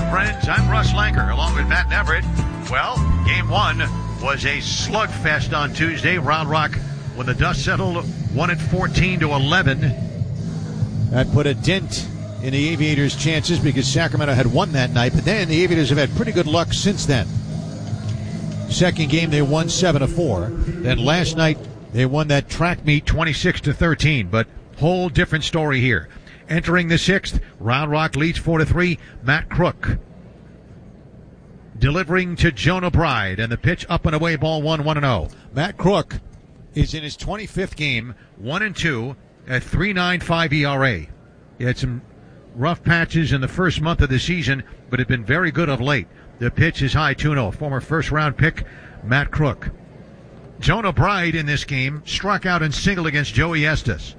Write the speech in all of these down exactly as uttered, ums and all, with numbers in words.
friends. I'm Russ Langer, along with Matt Neverett. Well, game one was a slugfest on Tuesday. Round Rock, when the dust settled, won it fourteen to eleven. That put a dent in the Aviators' chances because Sacramento had won that night, but then the Aviators have had pretty good luck since then. Second game, they won seven to four. Then last night, they won that track meet twenty-six to thirteen, but whole different story here. Entering the sixth, Round Rock leads four to three. Matt Crook delivering to Jonah Bride, and the pitch up and away, ball one, one and oh. Matt Crook is in his twenty-fifth game, one and two at three point nine five E R A. He had some rough patches in the first month of the season, but had been very good of late. The pitch is high, two oh. Former first-round pick, Matt Crook. Jonah Bride in this game struck out and singled against Joey Estes.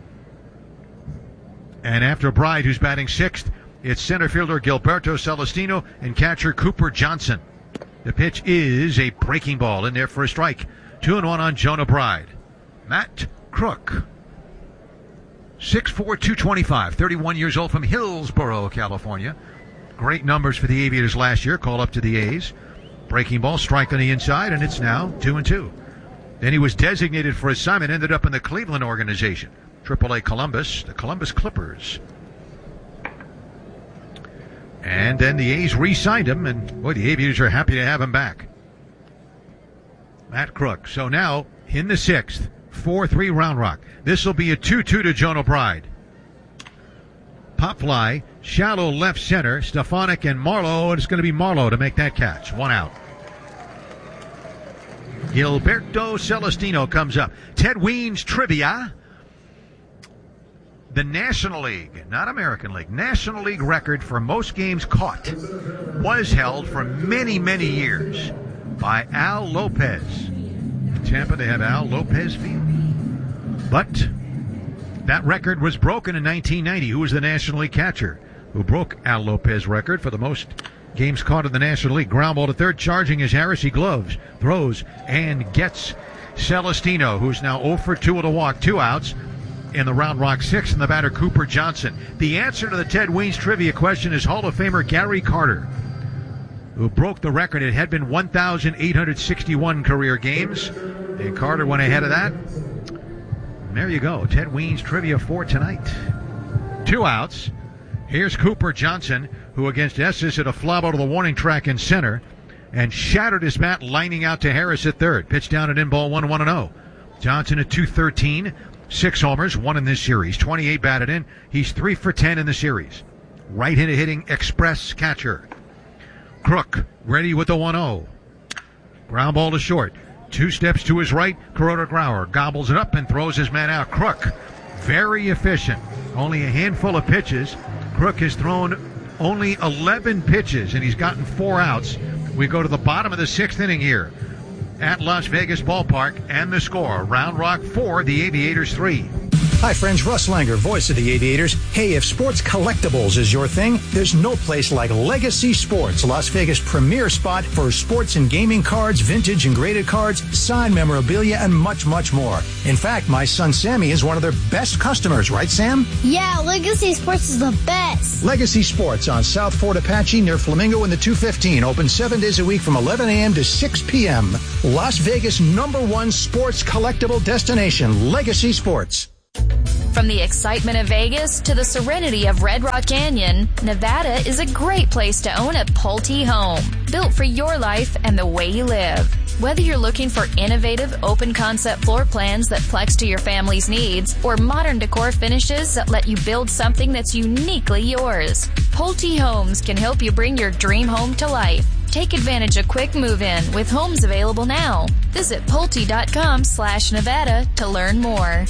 And after Bride, who's batting sixth, it's center fielder Gilberto Celestino and catcher Cooper Johnson. The pitch is a breaking ball in there for a strike. Two and one on Jonah Bride. Matt Crook, six foot four, two twenty-five, thirty-one years old, from Hillsborough, California. Great numbers for the Aviators last year, called up to the A's. Breaking ball, strike on the inside, and it's now two and two. Then he was designated for assignment, ended up in the Cleveland organization. triple A Columbus, the Columbus Clippers. And then the A's re-signed him, and boy, the Aviators are happy to have him back. Matt Crook. So now, in the sixth, four three Round Rock. This will be a two two to Jonah Bride. Pop fly, shallow left center, Stefanik and Marlowe, and it's going to be Marlowe to make that catch. One out. Gilberto Celestino comes up. Ted Weens trivia. The National League, not American League, National League record for most games caught was held for many, many years by Al Lopez. In Tampa, they have Al Lopez Field. But that record was broken in nineteen ninety. Who was the National League catcher who broke Al Lopez's record for the most games caught in the National League? Ground ball to third, charging is Harris. He gloves, throws, and gets Celestino, who's now oh for two with a walk, two outs. In the Round Rock six, and the batter Cooper Johnson. The answer to the Ted Weens trivia question is Hall of Famer Gary Carter, who broke the record. It had been one thousand eight hundred sixty-one career games, and Carter went ahead of that. And there you go, Ted Weens trivia for tonight. Two outs. Here's Cooper Johnson, who against Estes hit a flop out of the warning track in center and shattered his bat lining out to Harris at third. Pitch down and in, ball one, one and oh. Johnson at two thirteen. Six homers, one in this series. twenty-eight batted in. He's three for ten in the series. Right-handed hitting express catcher. Crook ready with the one oh. Ground ball to short. Two steps to his right. Kuroda Grauer gobbles it up and throws his man out. Crook, very efficient. Only a handful of pitches. Crook has thrown only eleven pitches, and he's gotten four outs. We go to the bottom of the sixth inning here at Las Vegas Ballpark, and the score, Round Rock four, the Aviators three. Hi friends, Russ Langer, voice of the Aviators. Hey, if sports collectibles is your thing, there's no place like Legacy Sports, Las Vegas' premier spot for sports and gaming cards, vintage and graded cards, signed memorabilia, and much, much more. In fact, my son Sammy is one of their best customers, right Sam? Yeah, Legacy Sports is the best. Legacy Sports on South Fort Apache near Flamingo in the two fifteen, open seven days a week from eleven a.m. to six p.m. Las Vegas' number one sports collectible destination, Legacy Sports. From the excitement of Vegas to the serenity of Red Rock Canyon, Nevada is a great place to own a Pulte home, built for your life and the way you live. Whether you're looking for innovative, open-concept floor plans that flex to your family's needs, or modern decor finishes that let you build something that's uniquely yours, Pulte Homes can help you bring your dream home to life. Take advantage of quick move-in with homes available now. Visit Pulte.com slash Nevada to learn more.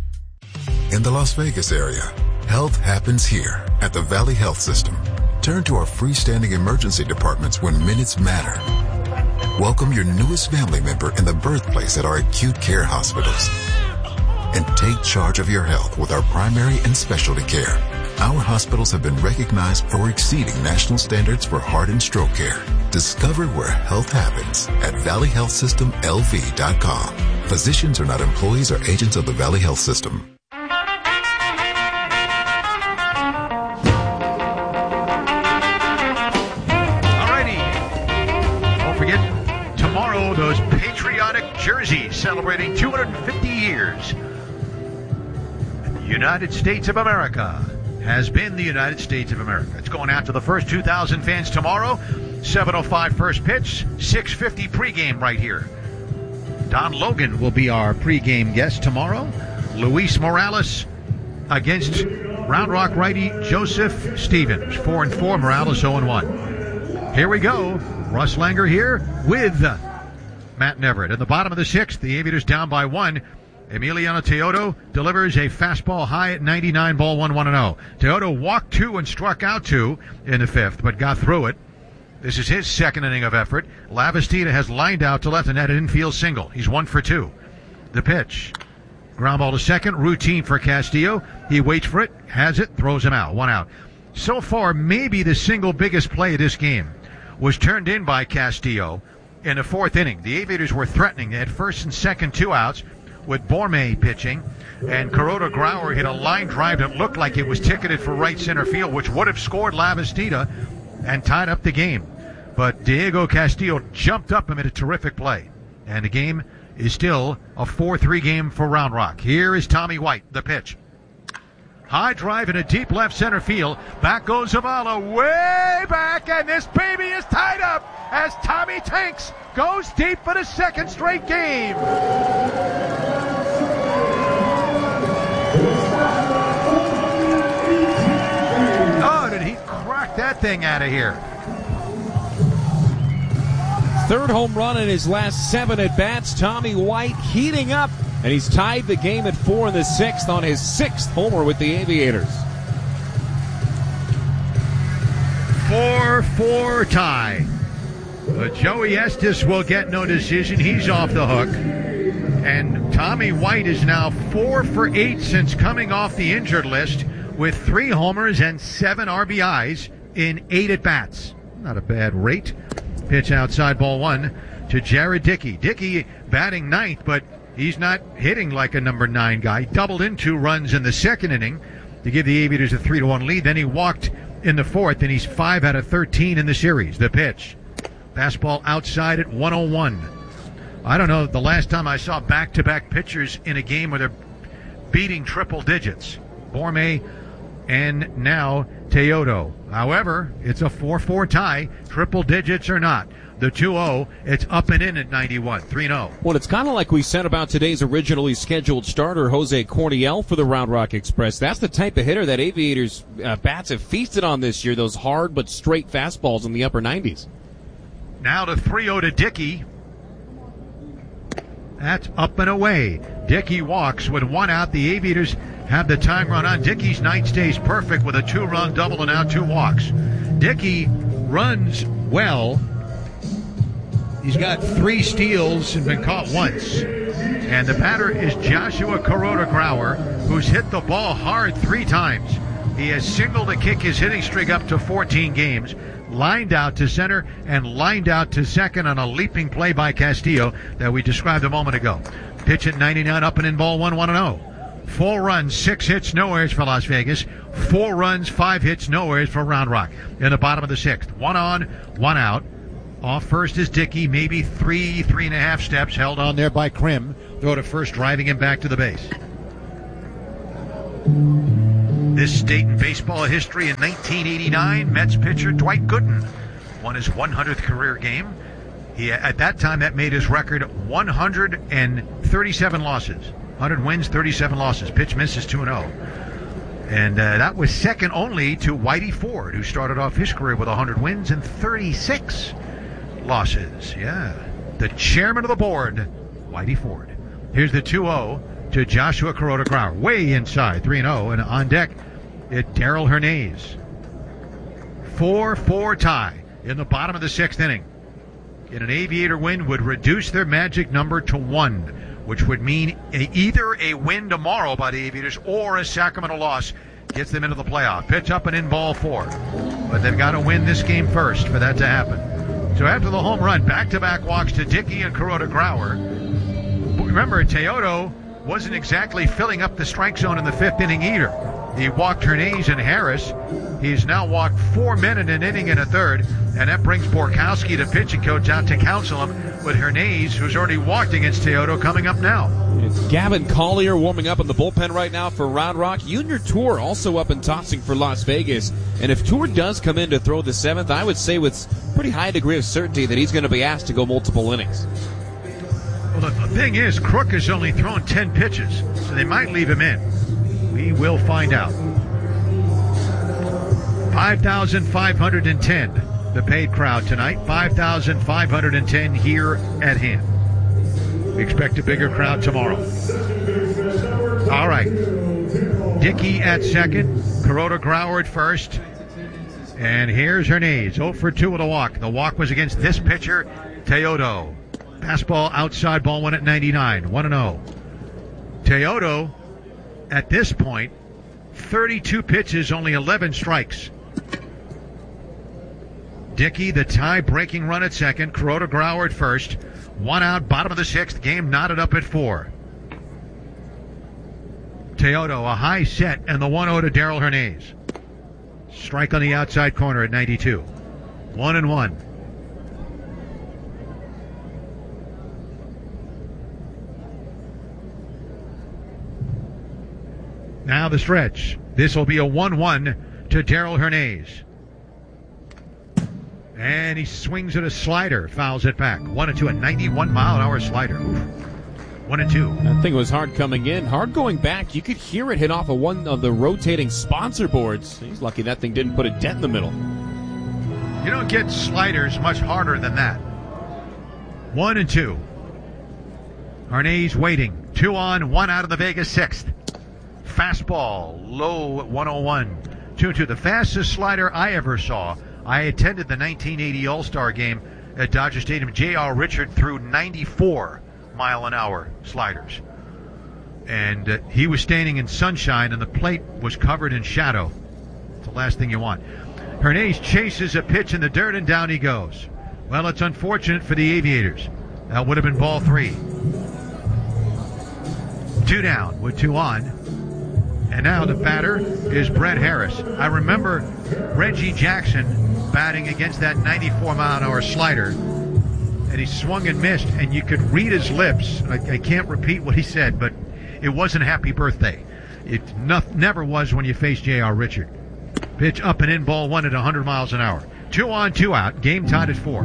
In the Las Vegas area, health happens here at the Valley Health System. Turn to our freestanding emergency departments when minutes matter. Welcome your newest family member in the birthplace at our acute care hospitals. And take charge of your health with our primary and specialty care. Our hospitals have been recognized for exceeding national standards for heart and stroke care. Discover where health happens at valley health system l v dot com. Physicians are not employees or agents of the Valley Health System. Jersey, celebrating two hundred fifty years. The United States of America has been the United States of America. It's going out to the first two thousand fans tomorrow. seven oh five first pitch, six fifty pregame right here. Don Logan will be our pregame guest tomorrow. Luis Morales against Round Rock righty Joseph Stevens. Four and four, Morales oh and one. Here we go. Russ Langer here with Matt Neverett. In the bottom of the sixth, the Aviators down by one. Emiliano Teodo delivers a fastball high at ninety-nine, ball one, one and oh. Teodo walked two and struck out two in the fifth, but got through it. This is his second inning of effort. Lavastida has lined out to left and had an infield single. He's one for two. The pitch. Ground ball to second, routine for Castillo. He waits for it, has it, throws him out. One out. So far, maybe the single biggest play of this game was turned in by Castillo in the fourth inning. The Aviators were threatening. They had first and second two outs with Borme pitching, and Kuroda Grauer hit a line drive that looked like it was ticketed for right center field, which would have scored Lavastida and tied up the game. But Diego Castillo jumped up and made a terrific play. And the game is still a four three game for Round Rock. Here is Tommy White, the pitch. High drive in a deep left center field. Back goes Zavala, way back, and this baby is tied up as Tommy Tanks goes deep for the second straight game. Oh, did he crack that thing out of here? Third home run in his last seven at-bats. Tommy White heating up, and he's tied the game at four in the sixth on his sixth homer with the Aviators. four four tie. But Joey Estes will get no decision. He's off the hook. And Tommy White is now four for eight since coming off the injured list with three homers and seven R B Is in eight at-bats. Not a bad rate. Pitch outside, ball one to Jared Dickey. Dickey batting ninth, but he's not hitting like a number nine guy. Doubled in two runs in the second inning to give the Aviators a three to one lead. Then he walked in the fourth, and he's five out of thirteen in the series. The pitch. Fastball outside at one oh one. I don't know the last time I saw back-to-back pitchers in a game where they're beating triple digits. Borme and now Teodo. However, it's a four four tie, triple digits or not. The two oh, it's up and in at ninety-one, three oh. Well, it's kind of like we said about today's originally scheduled starter, Jose Corniel, for the Round Rock Express. That's the type of hitter that Aviators uh, bats have feasted on this year, those hard but straight fastballs in the upper nineties. Now to three oh to Dickey. That's up and away. Dickey walks with one out. The Aviators have the time run on. Dickey's night stays perfect with a two-run double and now two walks. Dickey runs well. He's got three steals and been caught once. And the batter is Joshua Kuroda Grauer, who's hit the ball hard three times. He has singled to kick his hitting streak up to fourteen games. Lined out to center and lined out to second on a leaping play by Castillo that we described a moment ago. Pitch at ninety-nine, up and in, ball one, one and oh. Four runs, six hits, no errors for Las Vegas. Four runs, five hits, no errors for Round Rock. In the bottom of the sixth, one on, one out. Off first is Dickey, maybe three, three and a half steps, held on there by Krim. Throw to first, driving him back to the base. This date in baseball history, in nineteen eighty-nine, Mets pitcher Dwight Gooden won his one hundredth career game. He, at that time, that made his record one hundred thirty-seven losses. one hundred wins, thirty-seven losses. Pitch misses two and oh. And uh, that was second only to Whitey Ford, who started off his career with one hundred wins and thirty-six losses. Yeah. The chairman of the board, Whitey Ford. Here's the two oh to Joshua Kuroda Grauer. Way inside, three and oh. And on deck, it's Darrell Hernandez. four four tie in the bottom of the sixth inning. And an Aviator win would reduce their magic number to one, which would mean a, either a win tomorrow by the Aviators or a Sacramento loss gets them into the playoff. Pitch up and in, ball four. But they've got to win this game first for that to happen. So after the home run, back-to-back walks to Dickey and Kuroda Grauer. Remember, Teodo wasn't exactly filling up the strike zone in the fifth inning either. He walked Hernandez and Harris. He's now walked four men in an inning and a third, and that brings Borkowski, the pitching coach, out to counsel him with Hernandez, who's already walked against Teodo, coming up now. It's Gavin Collier warming up in the bullpen right now for Round Rock. Junior Tour also up and tossing for Las Vegas. And if Tour does come in to throw the seventh, I would say with pretty high degree of certainty that he's going to be asked to go multiple innings. Well, the thing is, Crook has only thrown ten pitches, so they might leave him in. We will find out. five thousand five hundred ten, the paid crowd tonight. five thousand five hundred ten here at Ham. We expect a bigger crowd tomorrow. All right. Dickey at second. Kuroda Grauer at first. And here's Hernandez. oh for two with a walk. The walk was against this pitcher, Teodo. Fastball outside, ball one at ninety-nine. one and oh. Teodo, at this point, thirty-two pitches, only eleven strikes. Dickey, the tie-breaking run at second. Kuroda Grauer at first. One out, bottom of the sixth. Game knotted up at four. Teodo, a high set, and the one oh to Darrell Hernandez. Strike on the outside corner at ninety-two. One and one. Now the stretch. This will be a one one to Darrell Hernandez. And he swings at a slider, fouls it back. One and two, a ninety-one mile an hour slider. Oof. One and two. That thing was hard coming in, hard going back. You could hear it hit off of one of the rotating sponsor boards. He's lucky that thing didn't put a dent in the middle. You don't get sliders much harder than that. One and two. Hernandez waiting. Two on, one out of the Vegas sixth. Fastball, low at one oh one. Two and two. The fastest slider I ever saw. I attended the nineteen eighty All-Star game at Dodger Stadium. J R. Richard threw ninety-four mile an hour sliders. And uh, he was standing in sunshine and the plate was covered in shadow. It's the last thing you want. Hernandez chases a pitch in the dirt and down he goes. Well, it's unfortunate for the Aviators. That would have been ball three. Two down with two on. And now the batter is Brett Harris. I remember Reggie Jackson batting against that ninety-four mile an hour slider, and he swung and missed, and you could read his lips. I, I can't repeat what he said, but it wasn't happy birthday. It no, never was when you face J R. Richard. Pitch up and in, ball one at one hundred miles an hour. Two on, two out. Game tied at four.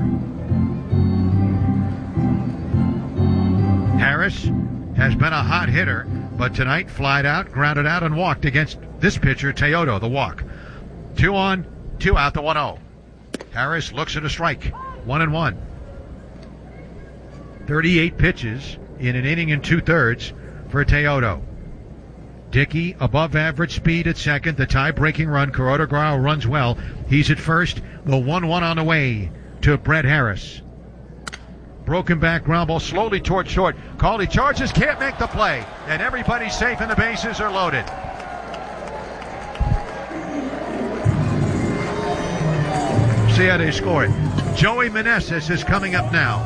Harris has been a hot hitter, but tonight flied out, grounded out, and walked against this pitcher, Teodo, the walk. Two on, two out, the one oh. Harris looks at a strike. One and one. thirty-eight pitches in an inning and two-thirds for Teodo. Dickey, above average speed at second. The tie-breaking run. Kuroda Grauer runs well. He's at first. The one one on the way to Brett Harris. Broken back ground ball slowly toward short. Cawley charges, can't make the play. And everybody's safe and the bases are loaded. See how they score it. Joey Meneses is coming up now.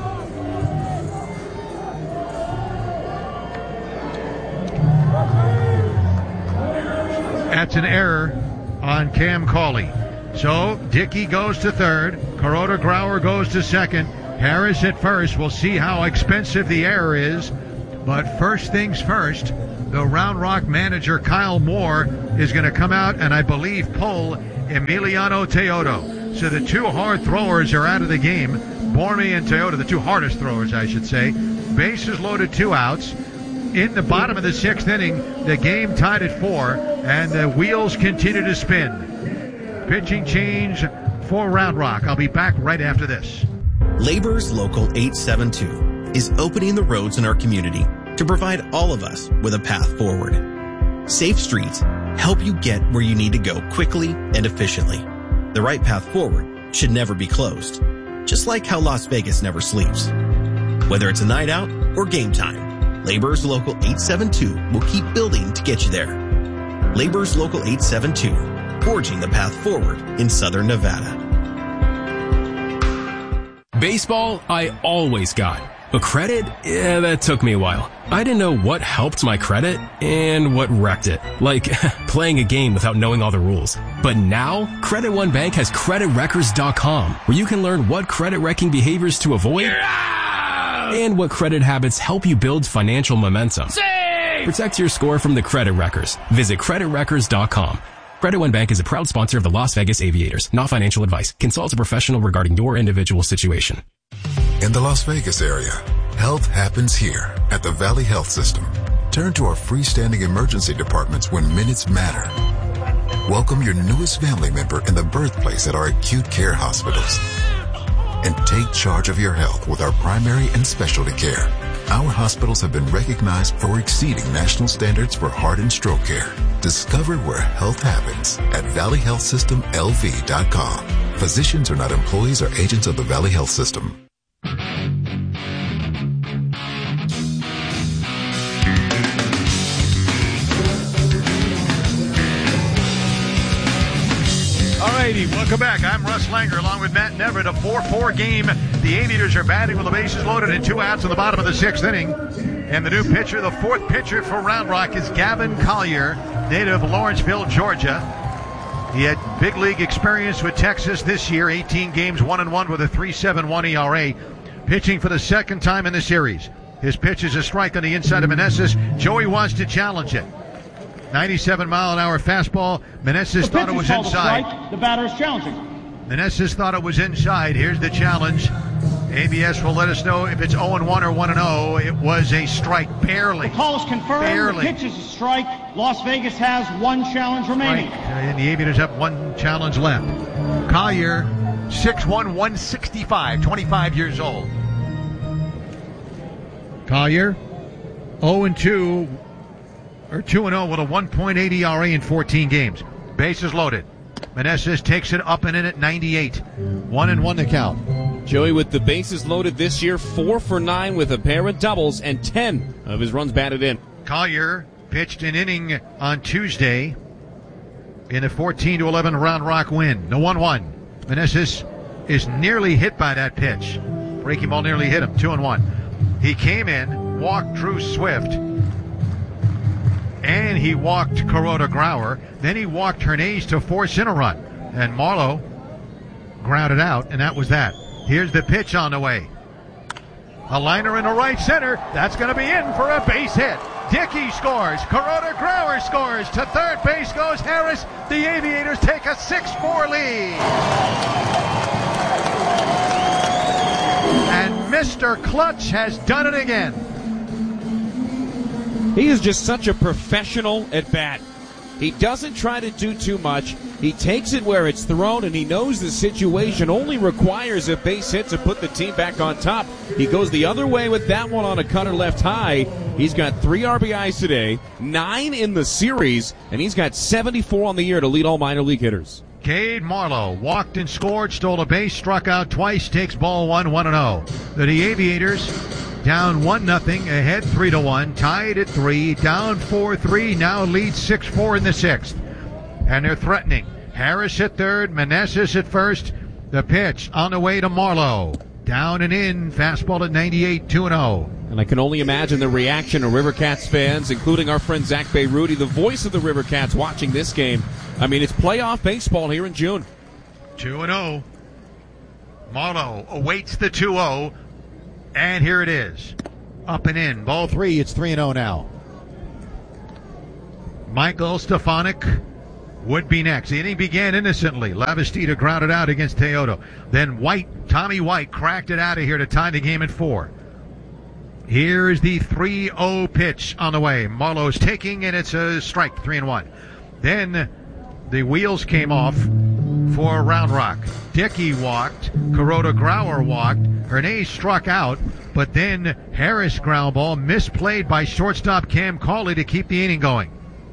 That's an error on Cam Cawley. So Dickey goes to third. Kuroda Grauer goes to second. Harris at first. We'll see how expensive the error is. But first things first, the Round Rock manager, Kyle Moore, is going to come out and I believe pull Emiliano Teodo. So the two hard throwers are out of the game. Borme and Teodo, the two hardest throwers, I should say. Bases loaded, two outs. In the bottom of the sixth inning, the game tied at four, and the wheels continue to spin. Pitching change for Round Rock. I'll be back right after this. Labor's Local eight seven two is opening the roads in our community to provide all of us with a path forward. Safe streets help you get where you need to go quickly and efficiently. The right path forward should never be closed, just like how Las Vegas never sleeps. Whether it's a night out or game time, Labor's Local eight seven two will keep building to get you there. Labor's Local eight seven two, forging the path forward in Southern Nevada. Baseball, I always got. But credit, yeah, that took me a while. I didn't know what helped my credit and what wrecked it. Like, playing a game without knowing all the rules. But now, Credit One Bank has credit wreckers dot com, where you can learn what credit wrecking behaviors to avoid yeah! and what credit habits help you build financial momentum. Save! Protect your score from the Credit Wreckers. Visit credit wreckers dot com. Credit One Bank is a proud sponsor of the Las Vegas Aviators. Not financial advice. Consult a professional regarding your individual situation. In the Las Vegas area, health happens here at the Valley Health System. Turn to our freestanding emergency departments when minutes matter. Welcome your newest family member in the birthplace at our acute care hospitals. And take charge of your health with our primary and specialty care. Our hospitals have been recognized for exceeding national standards for heart and stroke care. Discover where health happens at valley health system l v dot com. Physicians are not employees or agents of the Valley Health System. Alrighty, welcome back. I'm Russ Langer along with Matt Neverett. A four four game. The Aviators are batting with the bases loaded and two outs in the bottom of the sixth inning. And the new pitcher, the fourth pitcher for Round Rock, is Gavin Collier, native of Lawrenceville, Georgia. He had big league experience with Texas this year, eighteen games, one and one with a three point seven one E R A. Pitching for the second time in the series. His pitch is a strike on the inside of Meneses. Joey wants to challenge it. ninety-seven mile an hour fastball. Meneses thought it was inside. The batter is challenging. Meneses thought it was inside. Here's the challenge. A B S will let us know if it's oh and one or one and oh. It was a strike, barely. The call is confirmed. Barely. The pitch is a strike. Las Vegas has one challenge remaining. Right. And the Aviators have one challenge left. Collier, six one, one sixty-five, twenty-five years old. Collier, oh and two, or two and oh with a one point eight E R A in fourteen games. Bases loaded. Meneses takes it up and in at ninety-eight. One and one to count. Joey with the bases loaded this year, four for nine with a pair of doubles and ten of his runs batted in. Collier pitched an inning on Tuesday in a fourteen to eleven Round Rock win. The one one. Meneses is nearly hit by that pitch. Breaking ball nearly hit him. Two and one. He came in, walked Drew Swift, and he walked Kuroda Grauer. Then he walked Hernandez to force in a run. And Marlowe grounded out, and that was that. Here's the pitch on the way. A liner in the right center. That's going to be in for a base hit. Dickey scores. Kuroda Grauer scores. To third base goes Harris. The Aviators take a six four lead. And Mister Clutch has done it again. He is just such a professional at bat. He doesn't try to do too much. He takes it where it's thrown, and he knows the situation only requires a base hit to put the team back on top. He goes the other way with that one on a cutter left high. He's got three R B Is today, nine in the series, and he's got seventy-four on the year to lead all minor league hitters. Cade Marlowe walked and scored, stole a base, struck out twice, takes ball one, one and oh. The Aviators down one nothing, ahead three to one, tied at three, down four three, now lead six four in the sixth. And they're threatening. Harris at third, Meneses at first. The pitch on the way to Marlowe. Down and in, fastball at ninety-eight, two and oh. And I can only imagine the reaction of River Cats fans, including our friend Zach Bayruti, the voice of the River Cats, watching this game. I mean, it's playoff baseball here in June. two and oh. Marlowe awaits the two oh. And here it is. Up and in. Ball three. It's three and oh now. Michael Stefanik would be next. The inning began innocently. Lavastida grounded out against Teodo. Then White, Tommy White, cracked it out of here to tie the game at four. Here's the three oh pitch on the way. Marlowe's taking, and it's a strike, three and one. Then the wheels came off for Round Rock. Dickey walked. Kuroda Grauer walked. Hernandez struck out, but then Harris ground ball misplayed by shortstop Cam Cauley to keep the inning going.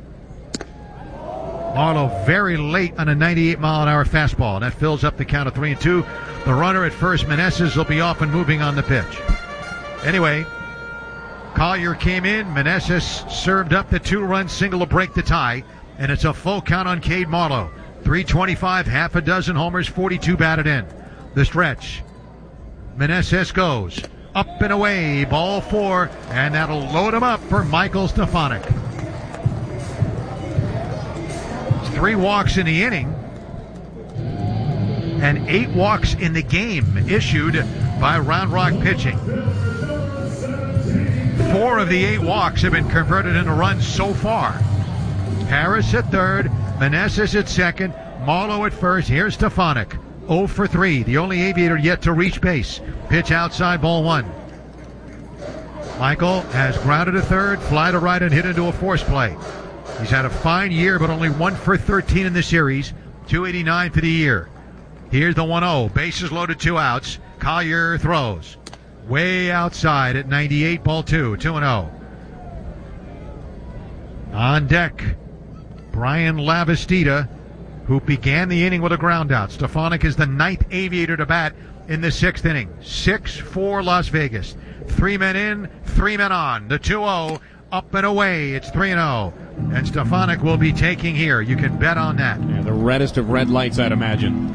Marlowe very late on a ninety-eight mile an hour fastball, and that fills up the count of three and two. The runner at first, Meneses, will be off and moving on the pitch. Anyway, Collier came in. Meneses served up the two-run single to break the tie, and it's a full count on Cade Marlowe. three twenty-five, half a dozen homers, forty-two batted in. The stretch. Meneses goes. Up and away, ball four, and that'll load him up for Michael Stefanik. Three walks in the inning, and eight walks in the game issued by Round Rock pitching. Four of the eight walks have been converted into runs so far. Harris at third, Meneses at second, Marlowe at first. Here's Stefanik, oh for three, the only Aviator yet to reach base. Pitch outside, ball one. Michael has grounded a third, fly to right, and hit into a force play. He's had a fine year, but only one for thirteen in the series. two eighty-nine for the year. Here's the one oh. Bases loaded, two outs. Collier throws. Way outside at ninety-eight, ball two. two and oh. On deck, Brian Lavastida, who began the inning with a ground out. Stefanik is the ninth Aviator to bat in the sixth inning. six four Las Vegas. Three men in, three men on. The two oh, up and away. It's three and oh. And Stefanik will be taking here. You can bet on that. Yeah, the reddest of red lights, I'd imagine.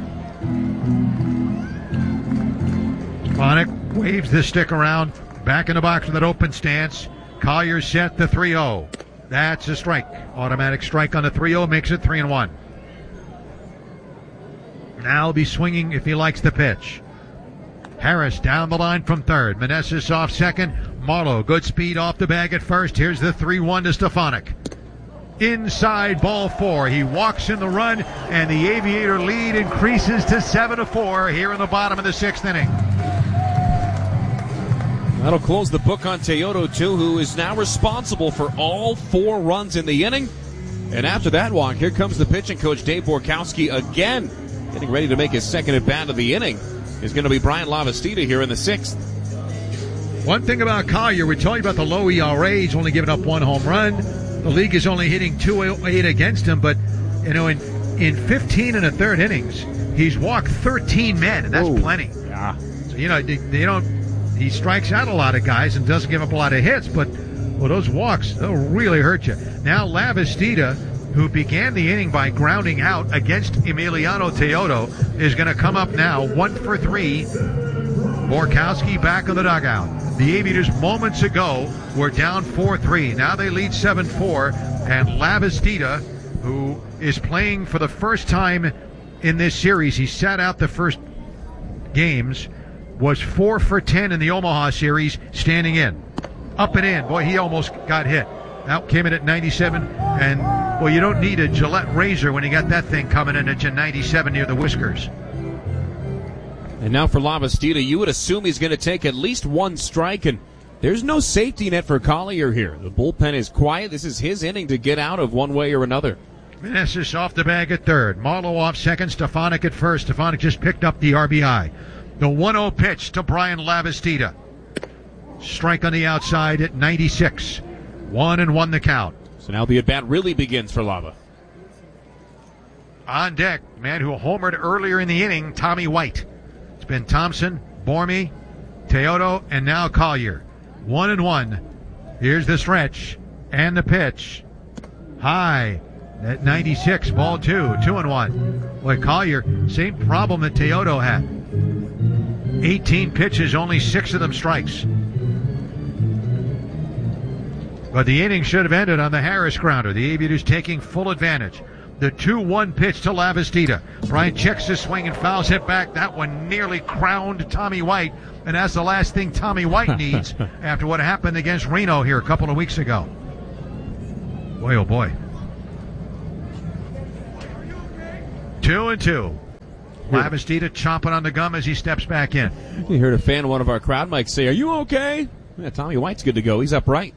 Stefanik waves the stick around. Back in the box with an open stance. Collier set the three oh. That's a strike. Automatic strike on the three oh makes it three and one. Now he'll be swinging if he likes the pitch. Harris down the line from third. Meneses off second. Marlowe, good speed off the bag at first. Here's the three one to Stefanik. Inside, ball four. He walks in the run, and the Aviator lead increases to seven to four here in the bottom of the sixth inning. That'll close the book on Teodo, too, who is now responsible for all four runs in the inning. And after that walk, here comes the pitching coach, Dave Borkowski, again, getting ready to make his second at bat of the inning. Is going to be Brian Lavastida here in the sixth. One thing about Collier, we told you about the low E R A. He's only given up one home run. The league is only hitting two oh eight against him, but you know, in in fifteen and a third innings, he's walked thirteen men, and that's Ooh, plenty. Yeah. So you know, they, they don't. He strikes out a lot of guys and doesn't give up a lot of hits, but well, those walks, they'll really hurt you. Now Lavastida, who began the inning by grounding out against Emiliano Teodo, is going to come up now, one for three. Borkowski back in the dugout. The Aviators moments ago were down four three. Now they lead seven four, and Lavastida, who is playing for the first time in this series, he sat out the first games, was four for ten in the Omaha series, standing in. Up and in. Boy, he almost got hit. Out came in at ninety-seven, and well, you don't need a Gillette razor when you got that thing coming in at your ninety-seven near the whiskers. And now for Lavastida, you would assume he's going to take at least one strike, and there's no safety net for Collier here. The bullpen is quiet. This is his inning to get out of one way or another. Meneses off the bag at third. Marlowe off second. Stefanik at first. Stefanik just picked up the R B I. The one oh pitch to Brian Lavastida. Strike on the outside at ninety-six. One and one the count. So now the at-bat really begins for Lava. On deck, man who homered earlier in the inning, Tommy White. It's been Thompson, Bormy, Teodo, and now Collier. One and one. Here's the stretch and the pitch. High at ninety-six, ball two, two and one. Boy, Collier, same problem that Teodo had. eighteen pitches, only six of them strikes. But the inning should have ended on the Harris grounder. The Aviators taking full advantage. The two one pitch to Lavastida. Brian checks his swing and fouls it back. That one nearly crowned Tommy White. And that's the last thing Tommy White needs after what happened against Reno here a couple of weeks ago. Boy, oh boy. Two and two. Lavastida chomping on the gum as he steps back in. You heard a fan of one of our crowd mics say, "Are you okay?" Yeah, Tommy White's good to go. He's upright.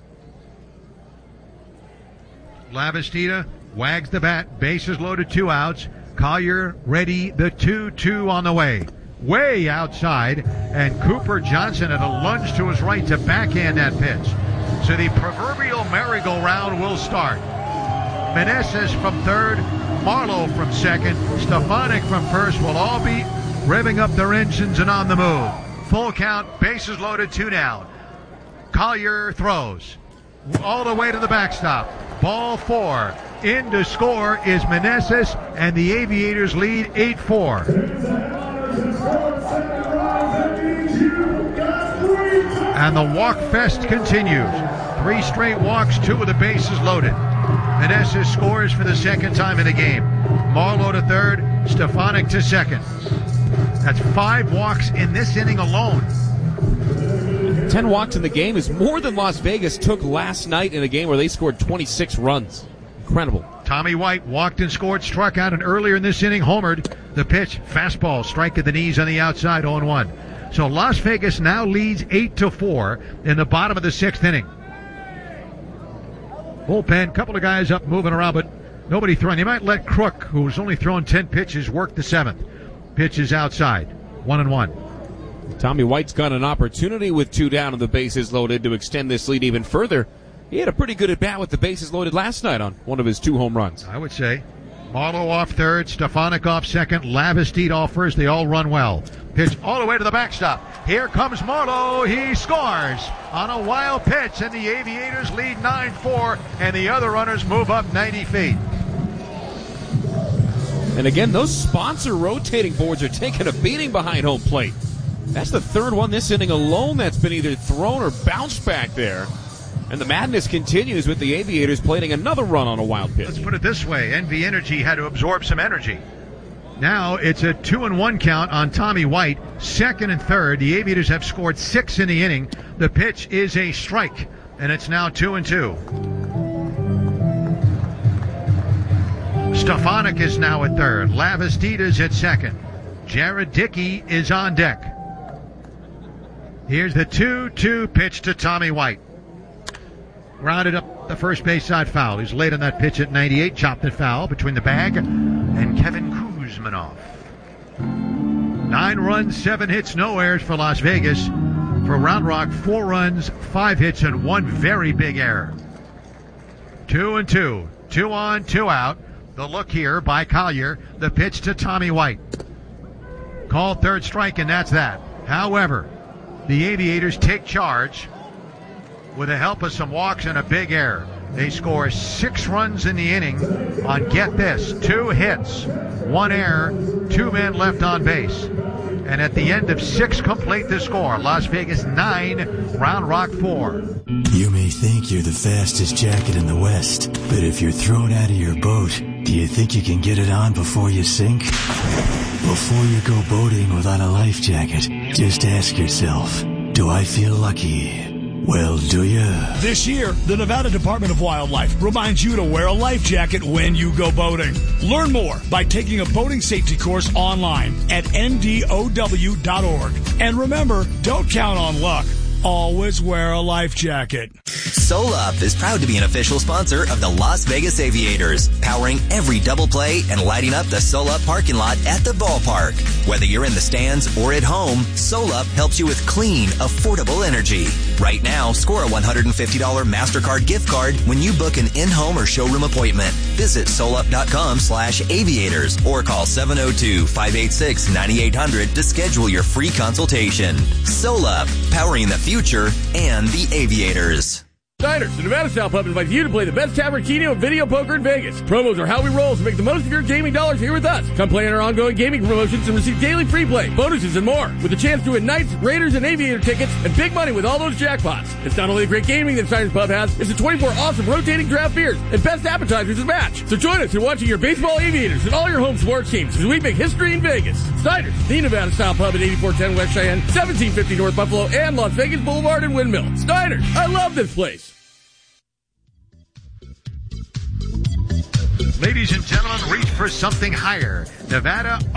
Lavastida wags the bat. Bases loaded, two outs. Collier ready. The two two on the way. Way outside. And Cooper Johnson at a lunge to his right to backhand that pitch. So the proverbial merry-go-round will start. Meneses from third. Marlowe from second. Stefanik from first will all be revving up their engines and on the move. Full count. Bases loaded, two down. Collier throws all the way to the backstop. Ball four. In to score is Meneses, and the Aviators lead eight four. And the walk fest continues. Three straight walks, two with the bases loaded. Meneses scores for the second time in the game. Marlowe to third, Stefanik to second. That's five walks in this inning alone. Ten walks in the game is more than Las Vegas took last night in a game where they scored twenty-six runs. Incredible. Tommy White walked and scored, struck out, and earlier in this inning homered. The pitch, fastball, strike at the knees on the outside, oh and one. So Las Vegas now leads eight to four in the bottom of the sixth inning. Bullpen, couple of guys up moving around, but nobody throwing. They might let Crook, who's only thrown ten pitches, work the seventh. Pitch is outside, one and one. Tommy White's got an opportunity with two down and the bases loaded to extend this lead even further. He had a pretty good at-bat with the bases loaded last night on one of his two home runs. I would say. Marlowe off third, Stefanik off second, Lavastide off first. They all run well. Pitch all the way to the backstop. Here comes Marlowe. He scores on a wild pitch, and the Aviators lead nine four, and the other runners move up ninety feet. And again, those sponsor rotating boards are taking a beating behind home plate. That's the third one this inning alone that's been either thrown or bounced back there. And the madness continues with the Aviators plating another run on a wild pitch. Let's put it this way. N V Energy had to absorb some energy. Now it's a two and one count on Tommy White. Second and third. The Aviators have scored six in the inning. The pitch is a strike, and it's now two and two. Stefanik is now at third. Lavastide is at second. Jared Dickey is on deck. Here's the two two pitch to Tommy White. Grounded up the first base side foul. He's late on that pitch at ninety-eight. Chopped it foul between the bag and Kevin Kuzmanoff. Nine runs, seven hits, no errors for Las Vegas. For Round Rock, four runs, five hits, and one very big error. Two and two. Two on, two out. The look here by Collier. The pitch to Tommy White. Called third strike, and that's that. However, the Aviators take charge with the help of some walks and a big error. They score six runs in the inning on, get this, two hits, one error, two men left on base. And at the end of six, complete the score. Las Vegas nine, Round Rock four. You may think you're the fastest jacket in the West, but if you're thrown out of your boat, do you think you can get it on before you sink? Before you go boating without a life jacket, just ask yourself, do I feel lucky? Well, do you? This year, the Nevada Department of Wildlife reminds you to wear a life jacket when you go boating. Learn more by taking a boating safety course online at N D O W dot org. And remember, don't count on luck. Always wear a life jacket. SolUp is proud to be an official sponsor of the Las Vegas Aviators, powering every double play and lighting up the SolUp parking lot at the ballpark. Whether you're in the stands or at home, SolUp helps you with clean, affordable energy. Right now, score a one hundred fifty dollars MasterCard gift card when you book an in-home or showroom appointment. Visit solup.com slash aviators or call seven oh two, five eight six, nine eight hundred to schedule your free consultation. SolUp, powering the future and the Aviators. Diners, the Nevada Style Pub invites you to play the best tavern, keno, and video poker in Vegas. Promos are how we roll, so make the most of your gaming dollars here with us. Come play in our ongoing gaming promotions and receive daily free play, bonuses, and more, with a chance to win Knights, Raiders, and Aviator tickets, and big money with all those jackpots. It's not only the great gaming that Diners Pub has, it's the twenty-four awesome rotating draft beers and best appetizers to match. So join us in watching your baseball Aviators and all your home sports teams as we make history in Vegas. Diners, the Nevada Style Pub at eighty-four ten West Cheyenne, seventeen fifty North Buffalo, and Las Vegas Boulevard and Windmill. Diners, I love this place. Ladies and gentlemen, reach for something higher. Nevada